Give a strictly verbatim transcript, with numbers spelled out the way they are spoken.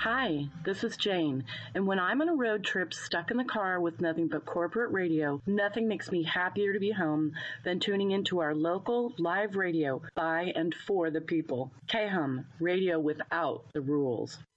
Hi, this is Jane, and when I'm on a road trip stuck in the car with nothing but corporate radio, nothing makes me happier to be home than tuning into our local live radio by and for the people. K H U M, radio without the rules.